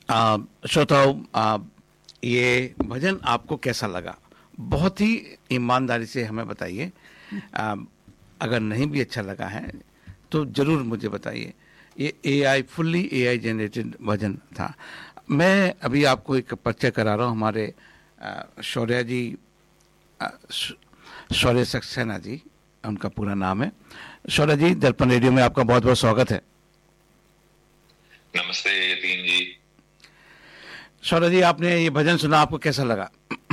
श्रोताओं, ये भजन आपको कैसा लगा? बहुत ही ईमानदारी से हमें बताइए। अगर नहीं भी अच्छा लगा है तो ज़रूर मुझे बताइए। ये एआई, फुल्ली एआई जनरेटेड भजन था। मैं अभी आपको एक परिचय करा रहा हूँ। हमारे शौर्या जी, शौर्य सक्सेना जी उनका पूरा नाम है। शौर्य जी, दर्पण रेडियो में आपका बहुत बहुत स्वागत है। नमस्ते यतीन जी। शौर्य जी, आपने ये भजन सुना, आपको कैसा लगा?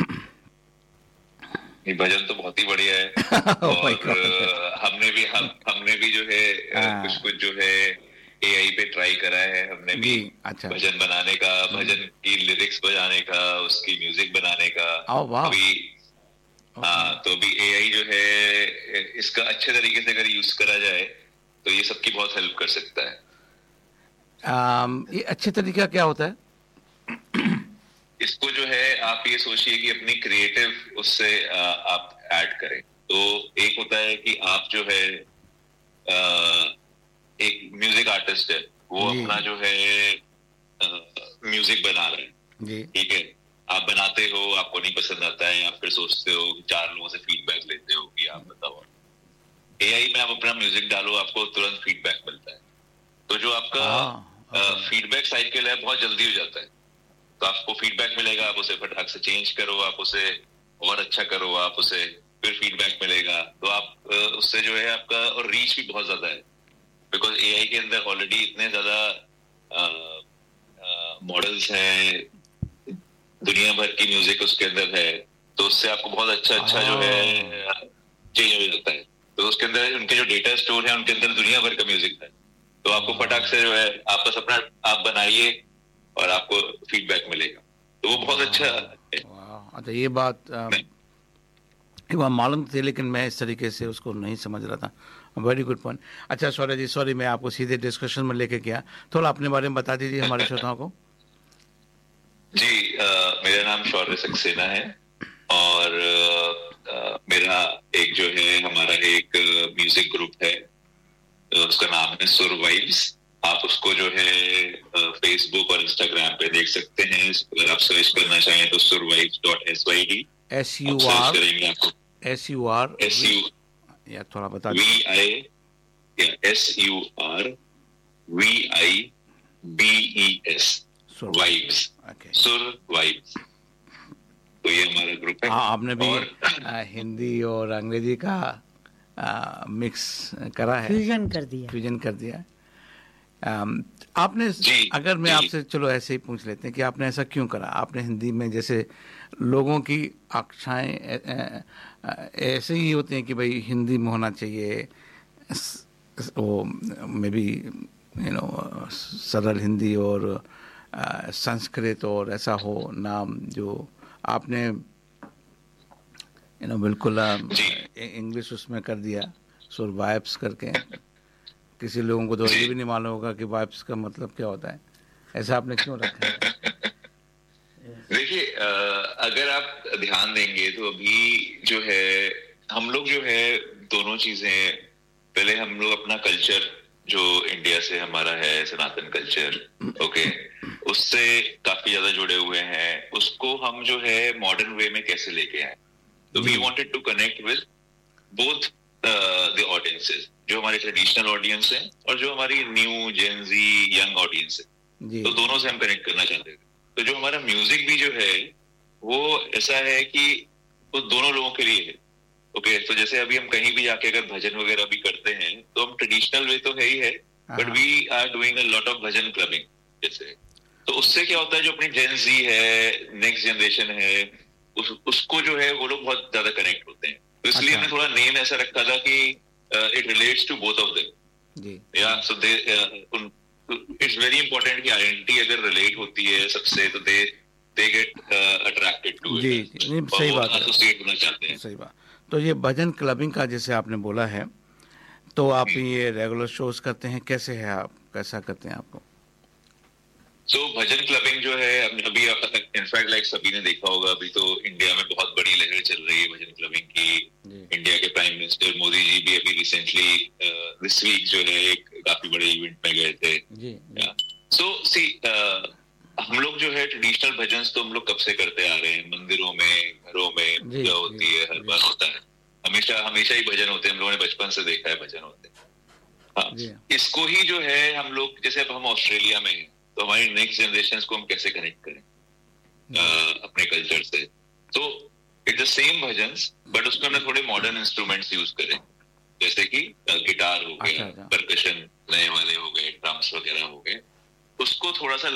ये भजन तो बहुत ही बढ़िया है। oh और हमने भी जो है कुछ जो है एआई पे ट्राई करा है। हमने भी अच्छा। भजन बनाने का, भजन की लिरिक्स बजाने का, उसकी म्यूजिक बनाने का। अभी तो अभी एआई जो है इसका अच्छे तरीके से अगर यूज करा जाए तो ये सबकी बहुत हेल्प कर सकता है। ये अच्छे तरीका क्या होता है? इसको जो है आप ये सोचिए कि अपनी क्रिएटिव उससे आप ऐड करें। तो एक होता है कि आप जो है एक म्यूजिक आर्टिस्ट है, वो अपना जो है म्यूजिक बना रहे हैं, ठीक है। आप बनाते हो, आपको नहीं पसंद आता है, आप फिर सोचते हो, 4 लोगों से फीडबैक लेते हो कि आप बताओ। एआई में आप अपना म्यूजिक डालो, आपको तुरंत फीडबैक मिलता है। तो जो आपका फीडबैक साइकिल है बहुत जल्दी हो जाता है। तो आपको फीडबैक मिलेगा, आप उसे फटाक से चेंज करो, आप उसे और अच्छा करो, आप उसे फिर फीडबैक मिलेगा। तो आप उससे जो है आपका और रीच भी बहुत ज्यादा है, बिकॉज एआई के अंदर ऑलरेडी इतने ज्यादा मॉडल्स हैं, दुनिया भर की म्यूजिक उसके अंदर है। तो उससे आपको बहुत अच्छा जो है चेंज हो जाता है। तो उसके अंदर उनके जो डेटा स्टोर है, उनके अंदर दुनिया भर का म्यूजिक है। तो आपको फटाक से जो है आपका सपना आप बनाइए और आपको फीडबैक मिलेगा। तो वो बहुत अच्छा है। अच्छा, ये बात मालूम थी, लेकिन मैं इस तरीके से उसको नहीं समझ रहा था। Very good point. अच्छा शौर्य जी, सॉरी मैं आपको सीधे डिस्कशन में लेके गया, थोड़ा अपने बारे में बता दीजिए हमारे श्रोताओं को। जी, मेरा नाम शौर्य सक्सेना है और मेरा एक जो है हमारा एक म्यूजिक ग्रुप है, उसका नाम है सुर वाइब्स। आप उसको जो है फेसबुक और इंस्टाग्राम पे देख सकते हैं। अगर आप सर्च करना चाहें तो survivibes.syd SUR या थोड़ा बता SURVIBES वाइब्स, सुर वाइब्स। तो ये हमारा ग्रुप है। आपने भी हिंदी और अंग्रेजी का मिक्स करा है, फ्यूजन कर दिया। आपने, अगर मैं आपसे चलो ऐसे ही पूछ लेते हैं कि आपने ऐसा क्यों करा? आपने हिंदी में, जैसे लोगों की आकांक्षाएं ऐसे ही होती हैं कि भाई हिंदी में होना चाहिए, वो मे बी सरल हिंदी और संस्कृत और ऐसा हो नाम, जो आपने बिल्कुल इंग्लिश उसमें कर दिया, सुर वाइब्स करके। किसी लोगों को तो ये भी नहीं मालूम होगा कि वाइब्स का मतलब क्या होता है। ऐसा आपने क्यों रखा है? देखिए, अगर आप ध्यान देंगे तो अभी जो है हम लोग जो है दोनों चीजें, पहले हम लोग अपना कल्चर जो इंडिया से हमारा है, सनातन कल्चर, ओके, उससे काफी ज्यादा जुड़े हुए हैं। उसको हम जो है मॉडर्न वे में कैसे लेके आए। तो we wanted to connect with both the audiences, जो हमारे ट्रेडिशनल ऑडियंस है और जो हमारी न्यू जेनजी यंग ऑडियंस है। तो दोनों से हम कनेक्ट करना चाहते थे। तो जो हमारा म्यूजिक भी जो है वो ऐसा है कि वो दोनों लोगों के लिए है। ओके, तो जैसे अभी हम कहीं भी जाके अगर भजन वगैरह भी करते हैं तो हम ट्रेडिशनल वे तो है ही है, but we are doing a lot of bhajan clubbing जैसे। तो उससे क्या होता है, जो अपनी जेनजी है, नेक्स्ट जनरेशन है, उसको जो है वो लोग बहुत ज्यादा कनेक्ट होते हैं। तो इसलिए हमने थोड़ा नेम ऐसा रखा था कि it relates to both of them. या सो दे इट्स वेरी इंपॉर्टेंट कि आइडेंटिटी अगर रिलेट होती है सबसे तो they get attracted to it. सही बात है, एसोसिएट होना चाहते हैं। सही बात। तो ये भजन क्लबिंग का जैसे आपने बोला है, तो आप ये रेगुलर शोज करते हैं, कैसे है, आप कैसा करते हैं आपको? तो भजन क्लबिंग जो है अभी इनफैक्ट लाइक सभी ने देखा होगा, अभी तो इंडिया में बहुत बड़ी लहर चल रही है भजन क्लबिंग की। इंडिया के प्राइम मिनिस्टर मोदी जी भी अभी रिसेंटली दिस वीक जो है एक काफी बड़े इवेंट में गए थे। सो सी हम लोग जो है ट्रेडिशनल भजन तो हम लोग कब से करते आ रहे हैं, मंदिरों में, घरों में पूजा होती है, हर बार होता है, हमेशा ही भजन होते हैं, हम लोगों ने बचपन से देखा है भजन होते हैं। हाँ, इसको ही जो है हम लोग, जैसे अब हम ऑस्ट्रेलिया में हैं, तो हमारी नेक्स्ट जनरेशन को हम कैसे कनेक्ट करें अपने कल्चर से, तो it's the same bhajans but उसमें हमने थोड़े मॉडर्न इंस्ट्रूमेंट्स यूज करें, जैसे कि गिटार हो गया, परकशन नए वाले हो गए, ड्रम्स वगैरह हो गए, उसको थोड़ा सा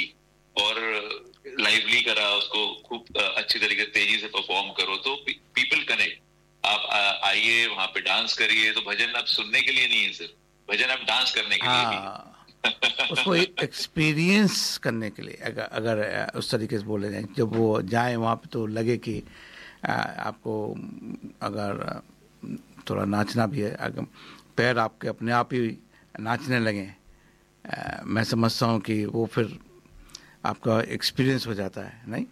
लाइवली करा, उसको खूब अच्छी तरीके तेजी से परफॉर्म करो तो पीपल कनेक्ट। आप आइए वहां पे डांस करिए, तो भजन आप सुनने के लिए नहीं है, सिर्फ भजन आप डांस करने के लिए नहीं उसको एक्सपीरियंस करने के लिए, अगर उस तरीके से बोले जाए, जब वो जाए वहाँ पे तो लगे कि आपको अगर थोड़ा नाचना भी है, अगर पैर आपके अपने आप ही नाचने लगे, मैं समझता हूँ कि वो फिर आपका एक्सपीरियंस हो जाता है, नहीं?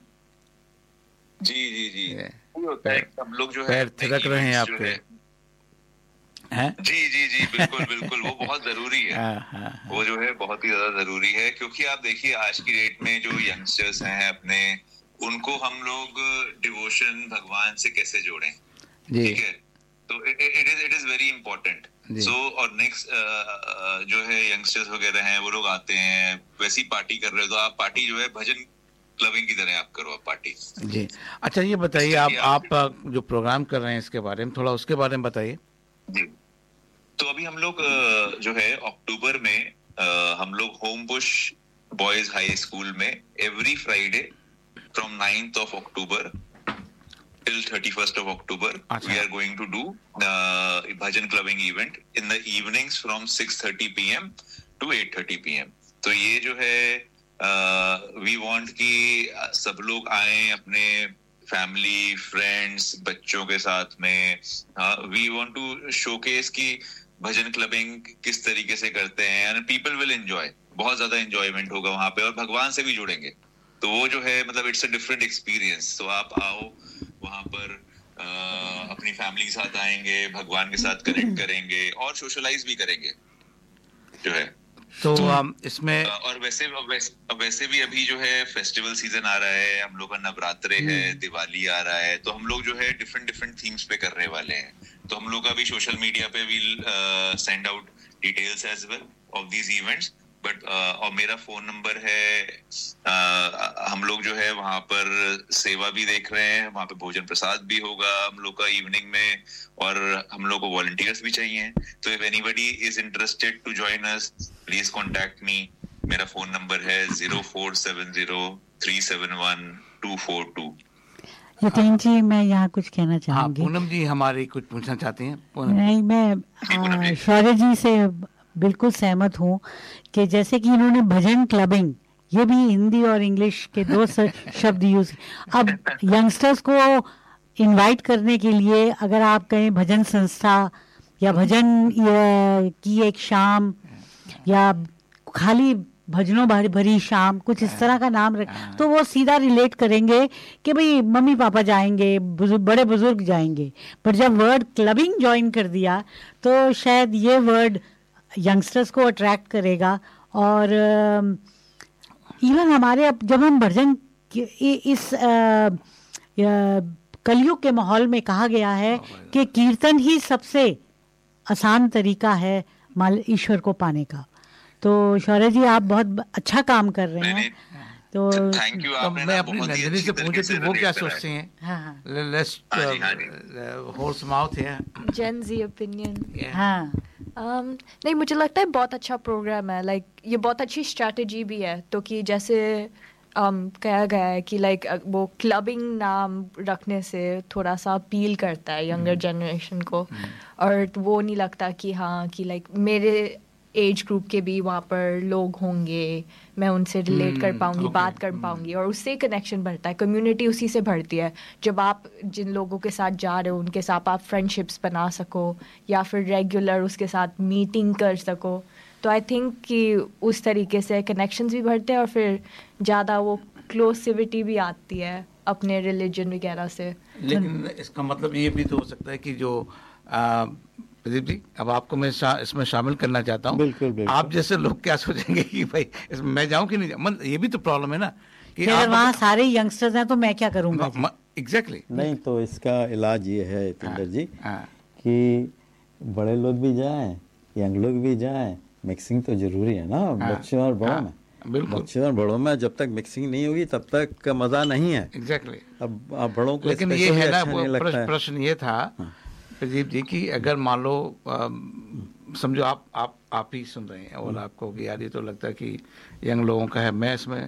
जी हम लोग जो है पैर थिरक रहे हैं आपके हैं? जी बिल्कुल वो बहुत जरूरी है। वो जो है बहुत ही ज्यादा जरूरी है, क्योंकि आप देखिए आज की डेट में जो यंगस्टर्स हैं अपने, उनको हम लोग डिवोशन भगवान से कैसे जोड़ें, ठीक है, तो इट इज वेरी इंपॉर्टेंट। सो और नेक्स्ट जो है यंगस्टर्स वगैरह हैं, वो लोग आते हैं वैसी पार्टी कर रहे हो, तो आप पार्टी जो है भजन क्लबिंग की तरह आप करो, आप पार्टी। जी अच्छा, ये बताइए आप जो प्रोग्राम कर रहे हैं इसके बारे में, थोड़ा उसके बारे में बताइए। जी, तो अभी हम लोग जो है अक्टूबर में हम लोग home Bush boys high school में every Friday from 9th of October till 31st of October we are going to do bhajan clubbing event in the evenings from 6:30 p.m. to 8:30 p.m. तो ये जो है we want कि सब लोग आए अपने फैमिली, फ्रेंड्स, बच्चों के साथ में। वी वांट टू शोकेस कि भजन क्लबिंग किस तरीके से करते हैं, एंड पीपल विल एंजॉय, बहुत ज्यादा एंजॉयमेंट होगा वहां पे, और भगवान से भी जुड़ेंगे, तो वो जो है मतलब इट्स अ डिफरेंट एक्सपीरियंस। तो आप आओ वहां पर, अपनी फैमिली के साथ आएंगे, भगवान के साथ कनेक्ट करेंगे और सोशलाइज भी करेंगे जो है। तो इसमें और वैसे भी अभी जो है फेस्टिवल सीजन आ रहा है, हम लोग का नवरात्रे है, दिवाली आ रहा है, तो हम लोग जो है डिफरेंट थीम्स पे कर रहे वाले हैं। तो हम लोग का भी सोशल मीडिया पे will send out details as well of these events, but और मेरा फोन नंबर है, हम लोग जो है वहां पर सेवा भी देख रहे हैं, वहां पे भोजन प्रसाद भी होगा हम लोग का इवनिंग में, और हम लोग को वॉलंटियर्स भी चाहिए। तो if anybody is interested to join us, please contact me. मेरा फोन नंबर है 0470371242। यतीन जी, मैं यहाँ कुछ कहना चाहूंगी। पूनम जी हमारी कुछ पूछना चाहती हैं? नहीं, मैं शौर्य जी से बिल्कुल सहमत हूँ कि जैसे कि इन्होंने भजन क्लबिंग, ये भी हिंदी और इंग्लिश के दो शब्द यूज। अब यंगस्टर्स को इनवाइट करने के लिए अगर आप कहें भजन संस्था या भजन की एक शाम या खाली भजनों भरी शाम, कुछ इस तरह का नाम रख, तो वो सीधा रिलेट करेंगे कि भाई मम्मी पापा जाएंगे, बड़े बुजुर्ग जाएंगे। पर जब वर्ड क्लबिंग ज्वाइन कर दिया तो शायद ये वर्ड यंगस्टर्स को अट्रैक्ट करेगा। और इवन हमारे अब जब हम भजन इस कलयुग के माहौल में कहा गया है कि कीर्तन ही सबसे आसान तरीका है ईश्वर को पाने का। तो शौर्य जी, आप बहुत अच्छा काम कर रहे हैं। तो थैंक यू। मैं अपनी नजरिए से पूछे कि वो क्या सोचते हैं। लेट्स हॉर्स माउथ है जेन जी ओपिनियन। हाँ, नहीं, मुझे लगता है बहुत अच्छा प्रोग्राम है। लाइक ये बहुत अच्छी स्ट्रैटेजी भी है। तो कि जैसे कहा गया है कि लाइक वो क्लबिंग नाम रखने से थोड़ा सा अपील करता है यंगर जनरेशन को, और वो नहीं लगता कि हाँ कि लाइक मेरे एज ग्रुप के भी वहाँ पर लोग होंगे, मैं उनसे रिलेट कर पाऊंगी, बात कर पाऊंगी, और उससे कनेक्शन बढ़ता है, कम्युनिटी उसी से बढ़ती है। जब आप जिन लोगों के साथ जा रहे हो उनके साथ आप फ्रेंडशिप्स बना सको या फिर रेगुलर उसके साथ मीटिंग कर सको, तो आई थिंक कि उस तरीके से कनेक्शंस भी बढ़ते हैं और फिर ज़्यादा वो क्लोसिविटी भी आती है अपने रिलीजन वगैरह से। लेकिन इसका मतलब ये भी तो हो सकता है कि जो प्रदीप जी, अब आपको मैं इसमें शामिल करना चाहता हूँ। बिल्कुल। आप जैसे लोग क्या सोचेंगे कि भाई इसमें मैं जाऊँ कि नहीं जाऊँ, ये भी तो प्रॉब्लम है ना कि अगर वहाँ सारे यंगस्टर्स हैं तो मैं क्या करूँगा। एग्जैक्टली। नहीं तो इसका इलाज ये है यतीन्द्र जी कि बड़े लोग भी जाएं, यंग लोग भी जाएं, मिक्सिंग तो जरूरी है ना बच्चों और बड़ों में। बच्चों और बड़ों में जब तक मिक्सिंग नहीं होगी तब तक मजा नहीं है। एग्जैक्टली। अब बड़ों को लेकिन ये है ना, प्रश्न ये था प्रदीप जी कि अगर मान लो समझो आप ही सुन रहे हैं और आपको कि यार ये तो लगता है कि यंग लोगों का है, मैं इसमें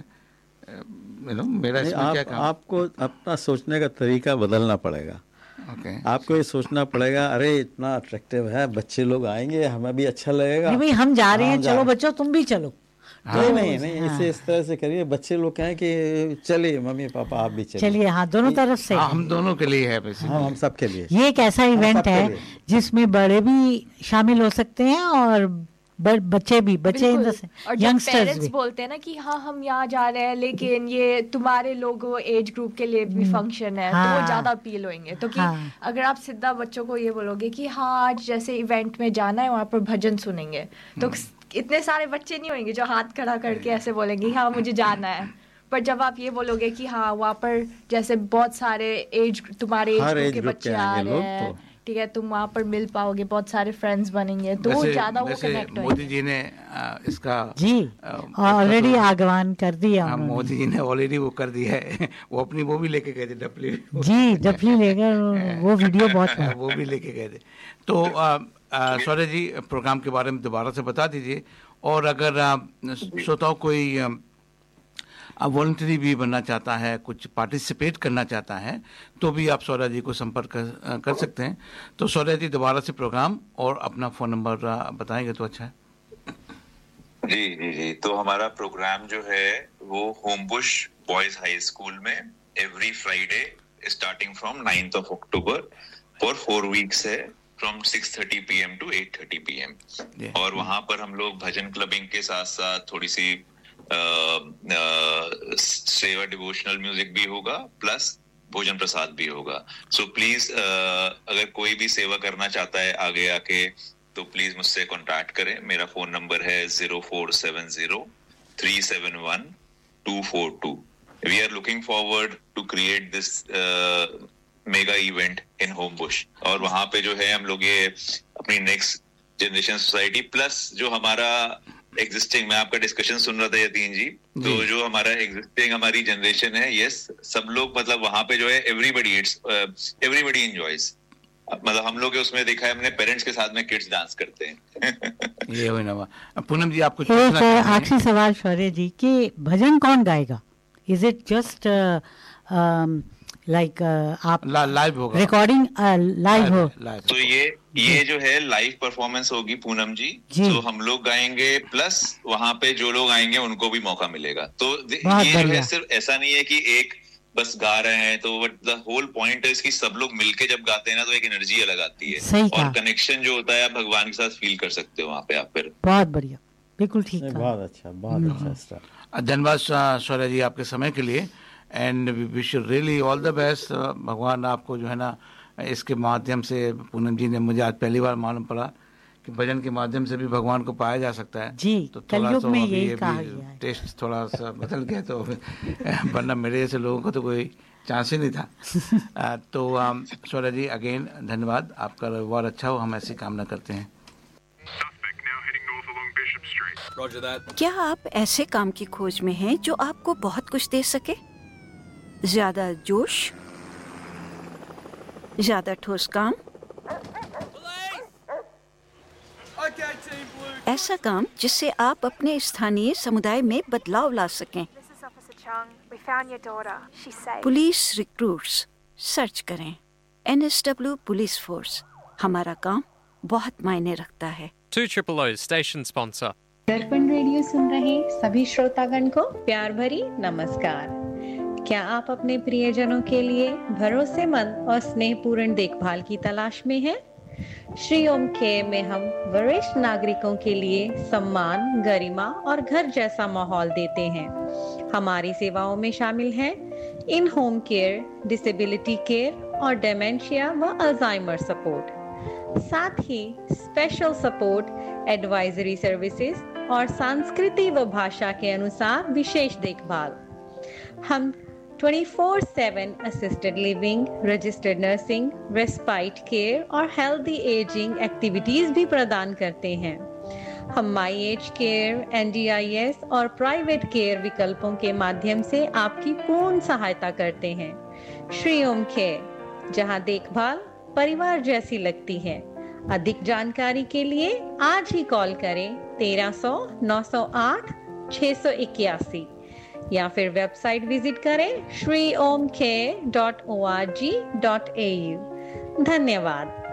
मेरा इसमें क्या काम? आपको अपना सोचने का तरीका बदलना पड़ेगा। आपको ये सोचना पड़ेगा, अरे इतना अट्रैक्टिव है, बच्चे लोग आएंगे, हमें भी अच्छा लगेगा। नहीं भाई हम जा रहे हैं, चलो बच्चों तुम भी चलो। नहीं इसे इस तरह से करिए, बच्चे लोग कहें कि चलिए मम्मी पापा आप भी चलिए। हाँ, दोनों तरफ से। हम दोनों के लिए है हम सब के लिए। ये एक ऐसा इवेंट है जिसमें बड़े भी शामिल हो सकते हैं और बच्चे भी, बच्चे और यंगस्टर्स भी बोलते हैं ना कि हाँ हम यहाँ जा रहे हैं लेकिन ये तुम्हारे लोगों एज ग्रुप के लिए भी फंक्शन है, तो वो ज्यादा अपील होंगे। तो कि अगर आप सीधा बच्चों को ये बोलोगे कि हाँ आज जैसे इवेंट में जाना है, वहाँ पर भजन सुनेंगे, तो इतने सारे बच्चे नहीं होंगे जो हाथ खड़ा करके ऐसे बोलेंगे हाँ मुझे जाना है। पर जब आप ये बोलोगे कि हाँ वहाँ पर जैसे बहुत सारे तुम्हारे एज ग्रुप के बच्चे आ रहे हैं, ठीक है, तुम वहाँ पर मिल पाओगे, बहुत सारे फ्रेंड्स बनेंगे, तो ज्यादा वो कनेक्ट होंगे। मोदी जी ने इसका ऑलरेडी आह्वान कर दिया। मोदी जी ने ऑलरेडी वो कर दिया है, वो अपनी वो भी लेके गए थे डपली लेकर, वो वीडियो बहुत वो भी लेके गए थे। तो शौर्य जी प्रोग्राम के बारे में दोबारा से बता दीजिए, और अगर श्रोताओं कोई वॉलंटरी भी बनना चाहता है, कुछ पार्टिसिपेट करना चाहता है, तो भी आप शौर्य जी को संपर्क कर सकते हैं। तो शौर्य जी दोबारा से प्रोग्राम और अपना फ़ोन नंबर बताएंगे तो अच्छा है। जी। तो हमारा प्रोग्राम जो है वो होमबुश बॉयज हाई स्कूल में every Friday starting from 9th of October for 4 weeks है, फ्रॉम 6:30 PM to 8:30 PM। और वहां पर हम लोग भजन क्लबिंग के साथ साथ थोड़ी सी सेवा डिवोशनल म्यूजिक भी होगा, प्लस भोजन प्रसाद भी होगा। सो प्लीज अगर कोई भी सेवा करना चाहता है आगे आके तो प्लीज मुझसे कांटेक्ट करें। मेरा फोन नंबर है 0470-371-242। We are looking forward to create this mega event in Homebush. और वहां पे जो है हम लोग ये अपनी नेक्स्ट जनरेशन सोसाइटी प्लस जो हमारा एग्जिस्टिंग, मैं आपका डिस्कशन सुन रहा था यतीन जी, तो जो हमारा एग्जिस्टिंग हमारी जनरेशन है, यस सब लोग मतलब वहां पे जो है एवरीबडी एंजॉयज। मतलब हम लोग उसमें देखा है, हमने पेरेंट्स के साथ में किड्स डांस करते हैं। ये हुई ना। पूनम जी आपको आखिरी सवाल शौर्य जी कि भजन कौन गाएगा? इज इट जस्ट लाइक आप लाइव होगा, रिकॉर्डिंग लाइव हो? तो ये जो है लाइव परफॉर्मेंस होगी पूनम जी, तो हम लोग गाएंगे प्लस वहां पे जो लोग आएंगे उनको भी मौका मिलेगा। तो ये जो है सिर्फ ऐसा नहीं है कि एक बस गा रहे हैं, तो द होल पॉइंट है इसकी सब लोग मिलके जब गाते हैं ना तो एक एनर्जी अलग आती है, और कनेक्शन जो होता है आप भगवान के साथ फील कर सकते हो वहाँ पे आप। फिर बहुत बढ़िया, बिल्कुल ठीक, बहुत अच्छा। धन्यवाद शौर्य जी आपके समय के लिए, and we wish you really all the best. भगवान आपको जो है ना इसके माध्यम से, पूनम जी ने मुझे आज पहली बार मालूम पड़ा कि भजन के माध्यम से भी भगवान को पाया जा सकता है जी। तो थोड़ा सा ये टेस्ट थोड़ा सा बदल गया, तो वरना मेरे जैसे लोगों को तो कोई चांस ही नहीं था। तो शौर्य जी अगेन धन्यवाद, आपका रविवार अच्छा हो, हम ऐसी कामना करते हैं। क्या आप ऐसे काम की खोज में हैं जो आपको बहुत कुछ दे सके? ज्यादा जोश, ज्यादा ठोस काम, ऐसा काम जिससे आप अपने स्थानीय समुदाय में बदलाव ला सकें। पुलिस रिक्रूट्स सर्च करें NSW पुलिस फोर्स। हमारा काम बहुत मायने रखता है। 200 स्टेशन स्पॉन्सर। दर्पण रेडियो सुन रहे सभी श्रोतागण को प्यार भरी नमस्कार। क्या आप अपने प्रियजनों के लिए भरोसेमंद और स्नेहपूर्ण देखभाल की तलाश में हैं? श्री ओम केयर में हम वरिष्ठ नागरिकों के लिए सम्मान, गरिमा और घर जैसा माहौल देते हैं। हमारी सेवाओं में शामिल हैं इन होम केयर, डिसेबिलिटी केयर और डेमेंशिया व अल्जाइमर सपोर्ट। साथ ही स्पेशल सपोर्ट, एडवाइजरी सर्विसेज और संस्कृति व भाषा के अनुसार विशेष देखभाल। हम 24/7 assisted living, registered nursing, respite care और हेल्दी एजिंग एक्टिविटीज भी प्रदान करते हैं। हम माई एज केयर, NDIS और प्राइवेट केयर विकल्पों के माध्यम से आपकी पूर्ण सहायता करते हैं। श्री ओम केयर, जहां देखभाल परिवार जैसी लगती है। अधिक जानकारी के लिए आज ही कॉल करें 1300 908 681 या फिर वेबसाइट विजिट करें shriomcare.org.au। धन्यवाद।